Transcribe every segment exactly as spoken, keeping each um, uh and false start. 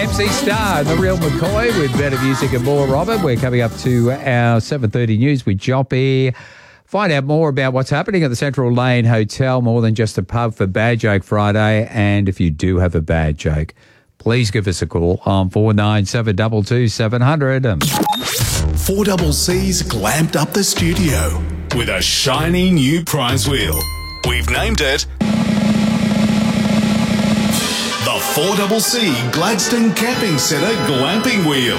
M C Star and The Real McCoy with better music and more, Robert. We're coming up to our seven thirty news with Joppy. Find out more about what's happening at the Central Lane Hotel, more than just a pub for Bad Joke Friday. And if you do have a bad joke, please give us a call on four nine seven two two seven hundred. four C's glamped up the studio with a shiny new prize wheel. We've named it the four C Gladstone Camping Centre Glamping Wheel.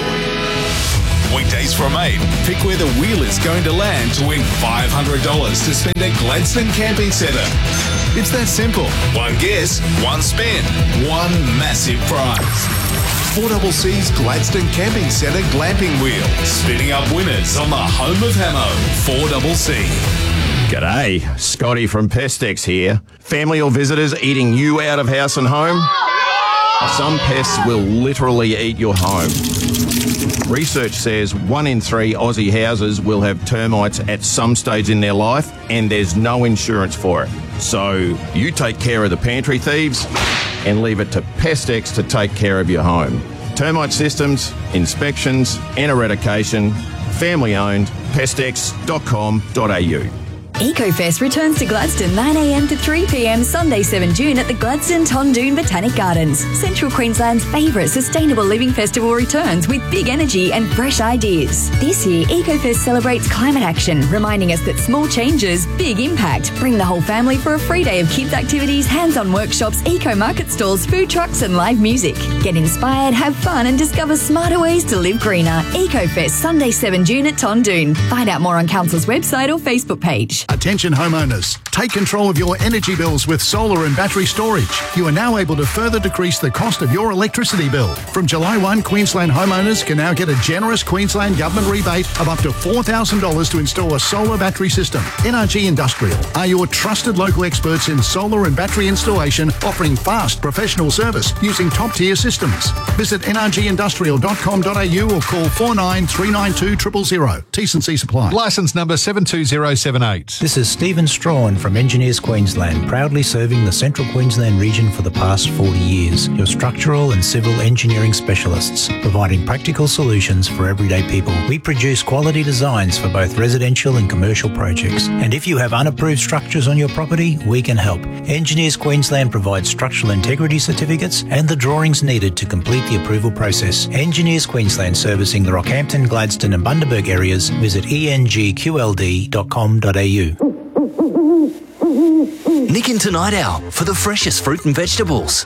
Weekdays from eight, pick where the wheel is going to land to win five hundred dollars to spend at Gladstone Camping Centre. It's that simple. One guess, one spin, one massive prize. four C's Gladstone Camping Centre Glamping Wheel, spinning up winners on the home of Hamo, four C. G'day, Scotty from Pestex here. Family or visitors eating you out of house and home? Some pests will literally eat your home. Research says one in three Aussie houses will have termites at some stage in their life, and there's no insurance for it. So you take care of the pantry thieves and leave it to Pestex to take care of your home. Termite systems, inspections and eradication, family owned, pestex dot com dot a u. EcoFest returns to Gladstone nine a m to three p m Sunday seventh June at the Gladstone Tondoon Botanic Gardens. Central Queensland's favourite sustainable living festival returns with big energy and fresh ideas. This year, EcoFest celebrates climate action, reminding us that small changes, big impact. Bring the whole family for a free day of kids' activities, hands-on workshops, eco-market stalls, food trucks and live music. Get inspired, have fun and discover smarter ways to live greener. EcoFest Sunday seventh June at Tondoon. Find out more on Council's website or Facebook page. Attention homeowners, take control of your energy bills with solar and battery storage. You are now able to further decrease the cost of your electricity bill. From July first, Queensland homeowners can now get a generous Queensland Government rebate of up to four thousand dollars to install a solar battery system. N R G Industrial are your trusted local experts in solar and battery installation, offering fast professional service using top-tier systems. Visit n r g industrial dot com dot a u or call four nine three nine two zero zero zero. T's and C's apply. Licence number seven two zero seven eight. This is Stephen Strawn from Engineers Queensland, proudly serving the Central Queensland region for the past forty years. Your structural and civil engineering specialists, providing practical solutions for everyday people. We produce quality designs for both residential and commercial projects. And if you have unapproved structures on your property, we can help. Engineers Queensland provides structural integrity certificates and the drawings needed to complete the approval process. Engineers Queensland, servicing the Rockhampton, Gladstone and Bundaberg areas. Visit e n g q l d dot com dot a u. Nick into Night Owl for the freshest fruit and vegetables.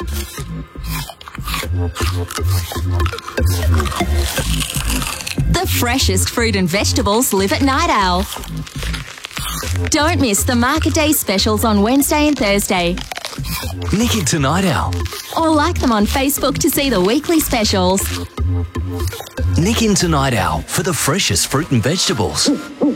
The freshest fruit and vegetables live at Night Owl. Don't miss the Market Day specials on Wednesday and Thursday. Nick into Night Owl. Or like them on Facebook to see the weekly specials. Nick into Night Owl for the freshest fruit and vegetables.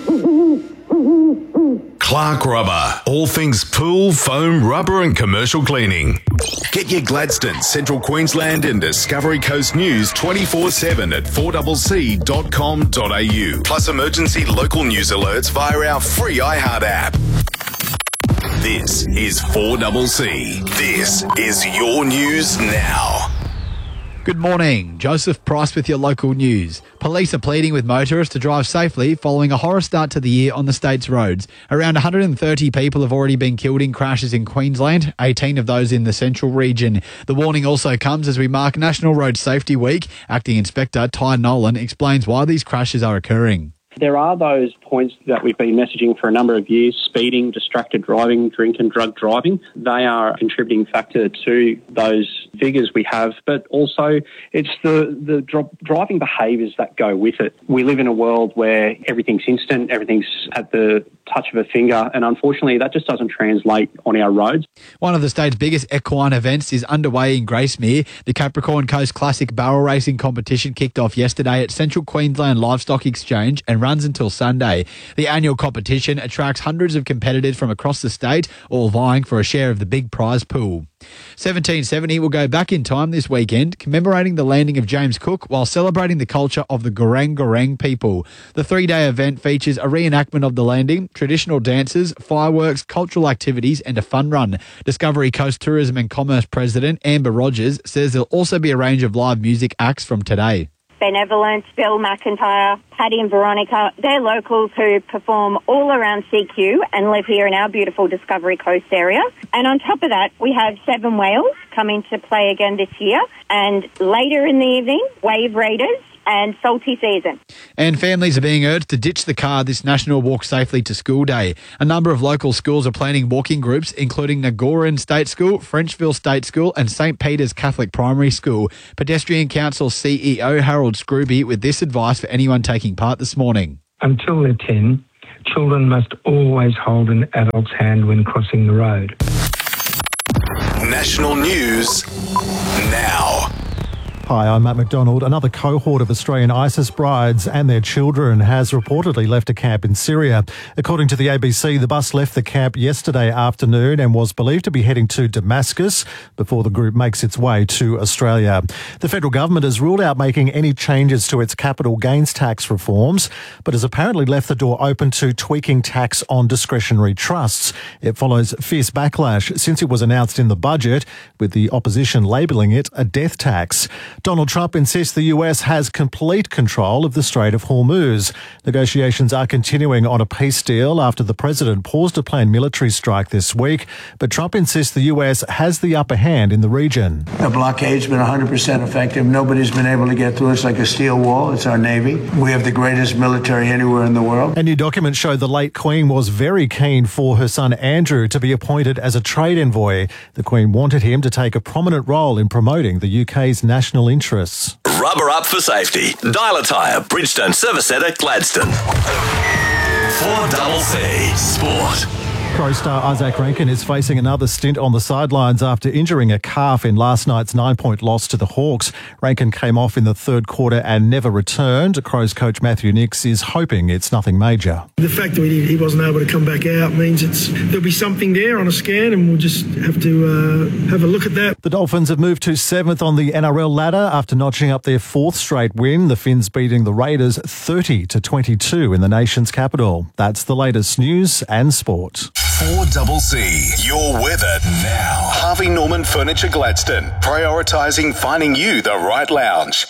Clark Rubber, all things pool, foam, rubber and commercial cleaning. Get your Gladstone, Central Queensland and Discovery Coast news twenty-four seven at four c c dot com dot a u. Plus emergency local news alerts via our free iHeart app. This is four C C. This is your news now. Good morning. Joseph Price with your local news. Police are pleading with motorists to drive safely following a horror start to the year on the state's roads. Around one hundred thirty people have already been killed in crashes in Queensland, eighteen of those in the central region. The warning also comes as we mark National Road Safety Week. Acting Inspector Ty Nolan explains why these crashes are occurring. There are those points that we've been messaging for a number of years: speeding, distracted driving, drink and drug driving. They are a contributing factor to those figures we have, but also it's the, the dr- driving behaviours that go with it. We live in a world where everything's instant, everything's at the touch of a finger, and unfortunately that just doesn't translate on our roads. One of the state's biggest equine events is underway in Gracemere. The Capricorn Coast Classic Barrel Racing competition kicked off yesterday at Central Queensland Livestock Exchange and run runs until Sunday. The annual competition attracts hundreds of competitors from across the state, all vying for a share of the big prize pool. seventeen seventy will go back in time this weekend, commemorating the landing of James Cook while celebrating the culture of the Goreng Goreng people. The three-day event features a reenactment of the landing, traditional dances, fireworks, cultural activities and a fun run. Discovery Coast Tourism and Commerce President Amber Rogers says there'll also be a range of live music acts from today. Benevolence, Bill McIntyre, Paddy and Veronica, they're locals who perform all around C Q and live here in our beautiful Discovery Coast area. And on top of that, we have Seven Whales coming to play again this year. And later in the evening, Wave Raiders and Salty Season. And families are being urged to ditch the car this National Walk Safely to School Day. A number of local schools are planning walking groups, including Nagoran State School, Frenchville State School and St Peter's Catholic Primary School. Pedestrian Council C E O Harold Scrooby with this advice for anyone taking part this morning. Until they're ten, children must always hold an adult's hand when crossing the road. National news now. Hi, I'm Matt McDonald. Another cohort of Australian ISIS brides and their children has reportedly left a camp in Syria. According to the A B C, the bus left the camp yesterday afternoon and was believed to be heading to Damascus before the group makes its way to Australia. The federal government has ruled out making any changes to its capital gains tax reforms, but has apparently left the door open to tweaking tax on discretionary trusts. It follows fierce backlash since it was announced in the budget, with the opposition labelling it a death tax. Donald Trump insists the U S has complete control of the Strait of Hormuz. Negotiations are continuing on a peace deal after the president paused a planned military strike this week, but Trump insists the U S has the upper hand in the region. The blockade's been one hundred percent effective. Nobody's been able to get through. It's like a steel wall. It's our Navy. We have the greatest military anywhere in the world. A new document showed the late Queen was very keen for her son Andrew to be appointed as a trade envoy. The Queen wanted him to take a prominent role in promoting the U K's national interests. Rubber up for safety. Dial Tyre, Bridgestone Service Centre, Gladstone. four double C Sport. Crow star Isaac Rankine is facing another stint on the sidelines after injuring a calf in last night's nine-point loss to the Hawks. Rankine came off in the third quarter and never returned. Crows coach Matthew Nicks is hoping it's nothing major. The fact that he wasn't able to come back out means it's there'll be something there on a scan, and we'll just have to uh, have a look at that. The Dolphins have moved to seventh on the N R L ladder after notching up their fourth straight win. The Finns beating the Raiders thirty to twenty-two in the nation's capital. That's the latest news and sport. four double C, your weather now. Harvey Norman Furniture Gladstone, prioritising finding you the right lounge.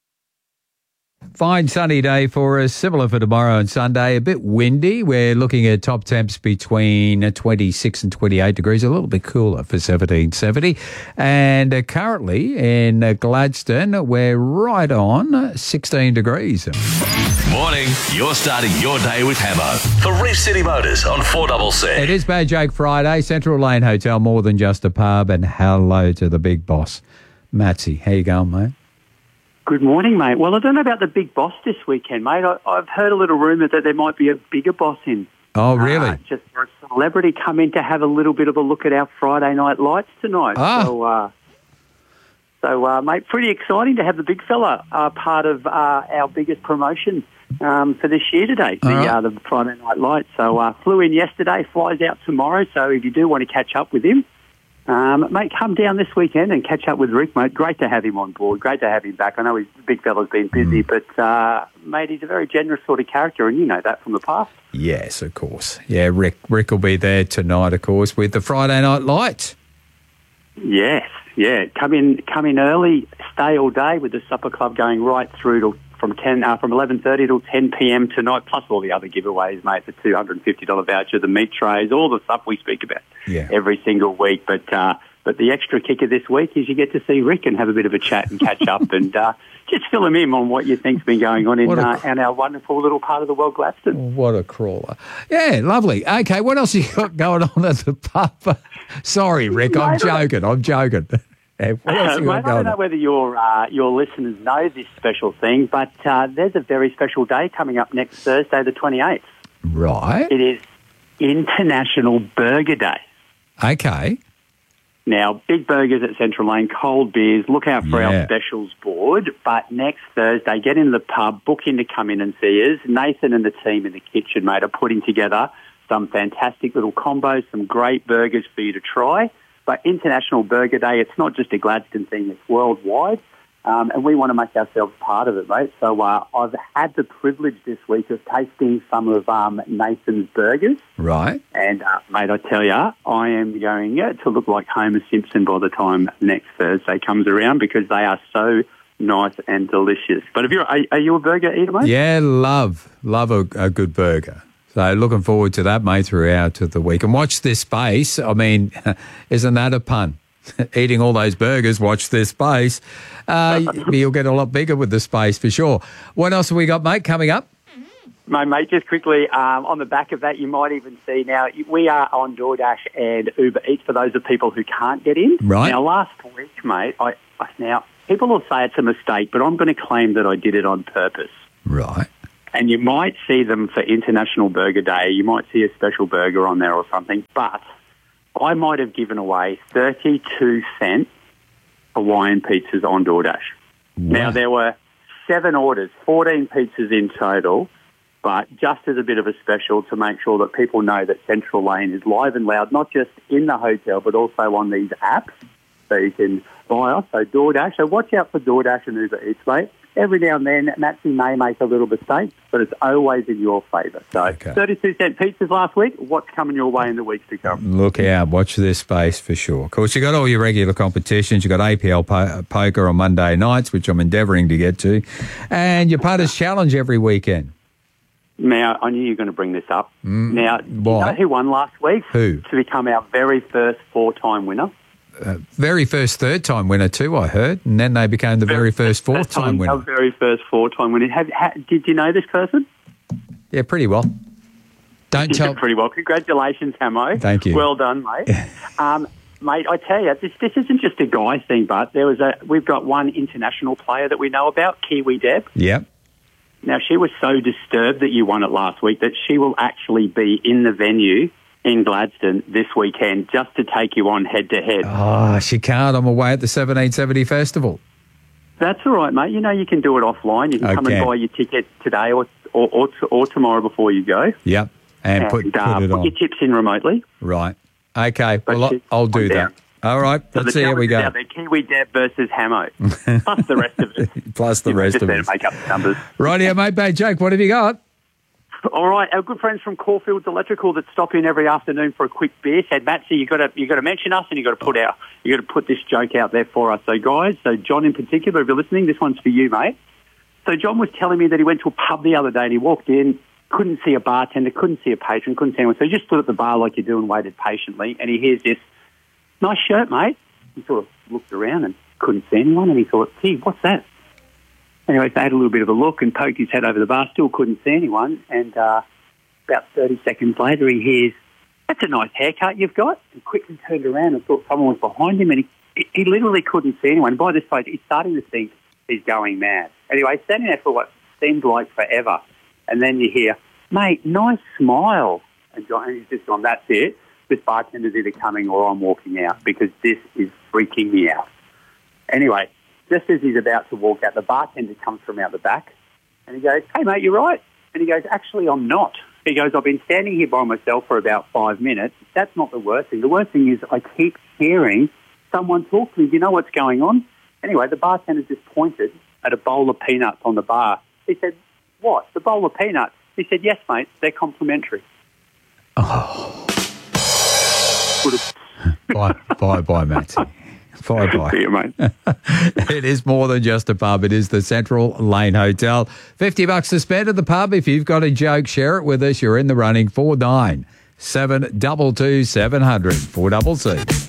Fine sunny day for us, similar for tomorrow and Sunday. A bit windy. We're looking at top temps between twenty-six and twenty-eight degrees, a little bit cooler for seventeen seventy. And uh, currently in uh, Gladstone, we're right on sixteen degrees. Morning. You're starting your day with Hamo for Reef City Motors on four double C. It is Bad Joke Friday. Central Lane Hotel, more than just a pub. And hello to the big boss, Matsy. How you going, mate? Good morning, mate. Well, I don't know about the big boss this weekend, mate. I, I've heard a little rumour that there might be a bigger boss in. Oh, really? Uh, just for a celebrity come in to have a little bit of a look at our Friday night lights tonight. Ah. So, uh, so uh, mate, pretty exciting to have the big fella uh, part of uh, our biggest promotion um, for this year today, the, right. uh, the Friday night lights. So uh, flew in yesterday, flies out tomorrow. So if you do want to catch up with him, Um, mate, come down this weekend and catch up with Rick, mate. Great to have him on board. Great to have him back. I know his big fella's been busy, mm. but, uh, mate, he's a very generous sort of character, and you know that from the past. Yes, of course. Yeah, Rick Rick will be there tonight, of course, with the Friday Night Lights. Yes, yeah. Come in come in early, stay all day with the supper club going right through to from ten uh, from eleven thirty till ten p.m. tonight, plus all the other giveaways, mate, the two hundred fifty dollars voucher, the meat trays, all the stuff we speak about yeah. every single week. But uh, but the extra kicker this week is you get to see Rick and have a bit of a chat and catch up and uh, just fill him in on what you think's been going on in, a, uh, in our wonderful little part of the world, Gladstone. What a crawler. Yeah, lovely. Okay, what else you got going on at the pub? Sorry, Rick, I'm joking. I'm joking. Yeah, what else Uh, you mate, got I don't going know on? whether your uh, your listeners know this special thing, but uh, there's a very special day coming up next Thursday, the twenty-eighth. Right. It is International Burger Day. Okay. Now, big burgers at Central Lane, cold beers, look out for Yeah. our specials board. But next Thursday, get in the pub, book in to come in and see us. Nathan and the team in the kitchen, mate, are putting together some fantastic little combos, some great burgers for you to try. But International Burger Day, it's not just a Gladstone thing, it's worldwide. Um, and we want to make ourselves part of it, mate. So uh, I've had the privilege this week of tasting some of um, Nathan's burgers. Right. And, uh, mate, I tell you, I am going uh, to look like Homer Simpson by the time next Thursday comes around because they are so nice and delicious. But if you're, are, are you a burger eater, mate? Yeah, love, love a, a good burger. So looking forward to that, mate, throughout the week. And watch this space. I mean, isn't that a pun? Eating all those burgers, watch this space. Uh, you'll get a lot bigger with the space for sure. What else have we got, mate, coming up? My mate, just quickly, um, on the back of that, you might even see now, we are on DoorDash and Uber Eats for those of people who can't get in. Right. Now, last week, mate, I, I now, people will say it's a mistake, but I'm going to claim that I did it on purpose. Right. And you might see them for International Burger Day. You might see a special burger on there or something, but I might have given away thirty-two cent Hawaiian pizzas on DoorDash. Wow. Now, there were seven orders, fourteen pizzas in total, but just as a bit of a special to make sure that people know that Central Lane is live and loud, not just in the hotel, but also on these apps, so you can buy us. So DoorDash. So watch out for DoorDash and Uber Eats, mate. Every now and then, Maxie may make a little mistake, but it's always in your favour. So Okay. thirty-two cent pizzas last week. What's coming your way in the weeks to come? Look out, watch this space for sure. Of course, you got all your regular competitions. You got A P L po- poker on Monday nights, which I'm endeavouring to get to, and your Putters Challenge every weekend. Now, I knew you were going to bring this up. Mm, now, do you why? know who won last week? Who? To become our very first four-time winner. Uh, very first third-time winner too, I heard, and then they became the very first fourth-time Our winner. very first four-time winner. Have, ha, did you know this person? Yeah, pretty well. Don't Yeah, tell. pretty well. Congratulations, Hamo. Thank you. Well done, mate. um, mate, I tell you, this this isn't just a guy thing, but there was a we've got one international player that we know about, Kiwi Deb. Yep. Now, she was so disturbed that you won it last week that she will actually be in the venue in Gladstone this weekend just to take you on head-to-head. Oh, she can't. I'm away at the seventeen seventy festival. That's all right, mate. You know, you can do it offline. You can come Okay. and buy your ticket today or or, or, or tomorrow before you go. Yep. And, put, put uh, it put on. your tips in remotely. Right. Okay. Well, I'll, she's I'll do on that. down. All right. So Let's the see how we challenge is go. out there, Kiwi Deb versus Hamo, plus the rest of it. Plus the You know, rest just of there us. to make up the numbers. Rightio, mate. Bad joke. What have you got? All right, our good friends from Caulfields Electrical that stop in every afternoon for a quick beer said, Matsy, you got to you got to mention us and you got to put out you got to put this joke out there for us. So guys, so John in particular, if you're listening, this one's for you, mate. So John was telling me that he went to a pub the other day and he walked in, couldn't see a bartender, couldn't see a patron, couldn't see anyone. So he just stood at the bar like you do and waited patiently. And he hears this, nice shirt, mate. He sort of looked around and couldn't see anyone. And he thought, gee, what's that? Anyway, they had a little bit of a look and poked his head over the bar, still couldn't see anyone. And uh, about thirty seconds later, he hears, that's a nice haircut you've got. And quickly turned around and thought someone was behind him. And he, he literally couldn't see anyone. By this stage, he's starting to think he's going mad. Anyway, standing there for what seemed like forever. And then you hear, mate, nice smile. And John, and he's just gone, that's it. This bartender's either coming or I'm walking out because this is freaking me out. Anyway, just as he's about to walk out, the bartender comes from out the back and he goes, hey, mate, you right? And he goes, actually, I'm not. He goes, I've been standing here by myself for about five minutes. That's not the worst thing. The worst thing is I keep hearing someone talk to me. Do you know what's going on? Anyway, the bartender just pointed at a bowl of peanuts on the bar. He said, what, the bowl of peanuts? He said, yes, mate, they're complimentary. Oh. bye, bye, bye, Matty. Bye, bye. See you, mate. It is more than just a pub. It is the Central Lane Hotel. fifty bucks to spend at the pub. If you've got a joke, share it with us. You're in the running. four nine seven two two seven hundred. four double C.